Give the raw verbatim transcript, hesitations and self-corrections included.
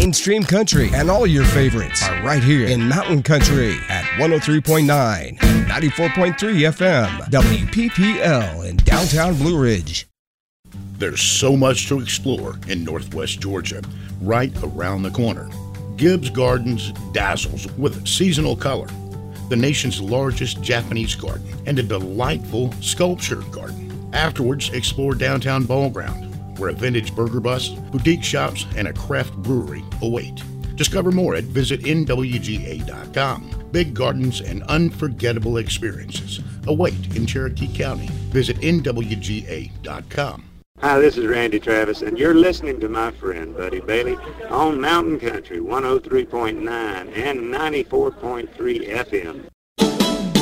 mainstream country, and all your favorites are right here in Mountain Country at one oh three point nine and ninety-four point three F M, W P P L in downtown Blue Ridge. There's so much to explore in Northwest Georgia, right around the corner. Gibbs Gardens dazzles with seasonal color, the nation's largest Japanese garden, and a delightful sculpture garden. Afterwards, explore downtown Ball Ground, where a vintage burger bus, boutique shops, and a craft brewery await. Discover more at visit N W G A dot com. Big gardens and unforgettable experiences await in Cherokee County. Visit N W G A dot com. Hi, this is Randy Travis, and you're listening to my friend Buddy Bailey on Mountain Country one oh three point nine and ninety-four point three F M.